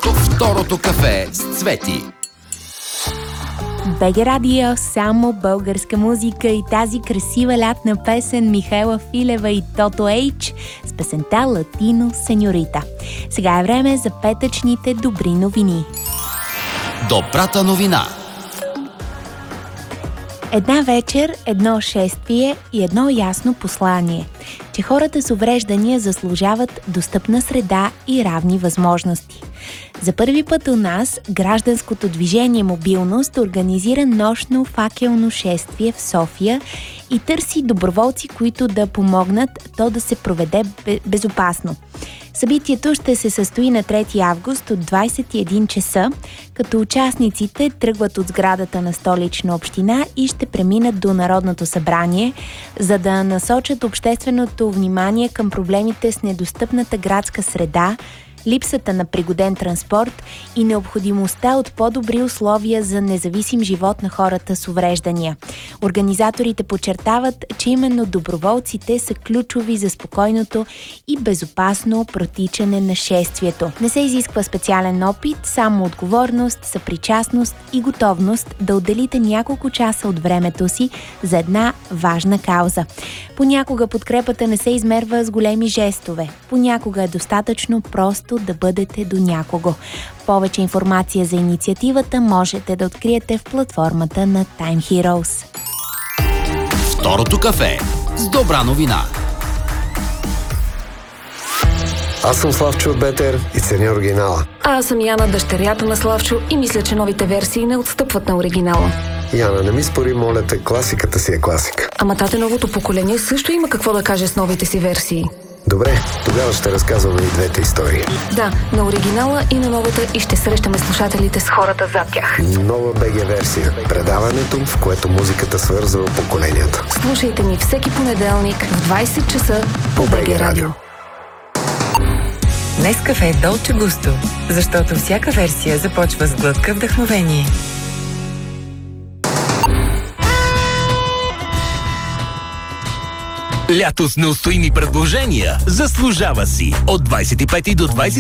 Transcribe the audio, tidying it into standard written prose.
Второто кафе с Цвети. БГ Радио, само българска музика и тази красива лятна песен Михаела Филева и Тото Ейч с песента Латино Сеньорита. Сега е време за петъчните добри новини. Добрата новина. Една вечер, едно шествие и едно ясно послание, че хората с увреждания заслужават достъпна среда и равни възможности. За първи път у нас гражданското движение Мобилност организира нощно факелно шествие в София и търси доброволци, които да помогнат то да се проведе безопасно. Събитието ще се състои на 3 август от 21 часа, като участниците тръгват от сградата на Столична община и ще преминат до Народното събрание, за да насочат общественото внимание към проблемите с недостъпната градска среда, липсата на пригоден транспорт и необходимостта от по-добри условия за независим живот на хората с увреждания. Организаторите подчертават, че именно доброволците са ключови за спокойното и безопасно протичане на шествието. Не се изисква специален опит, само отговорност, съпричастност и готовност да отделите няколко часа от времето си за една важна кауза. Понякога подкрепата не се измерва с големи жестове. Понякога е достатъчно просто да бъдете до някого. Повече информация за инициативата можете да откриете в платформата на Time Heroes. Второто кафе с добра новина. Аз съм Славчо от Бетер и ценя оригинала. Аз съм Яна, дъщерята на Славчо, и мисля, че новите версии не отстъпват на оригинала. Яна, не ми спори, моля те, класиката си е класика. Ама тате, новото поколение също има какво да каже с новите си версии. Добре, тогава ще разказваме и двете истории. Да, на оригинала и на новата, и ще срещаме слушателите с хората зад тях. Нова БГ версия. Предаването, в което музиката свързва поколенията. Слушайте ни всеки понеделник в 20 часа по БГ Радио. Нескафе е Долче Густо, защото всяка версия започва с глътка вдъхновение. Лято с неустоими предложения заслужава си. От 25 до 27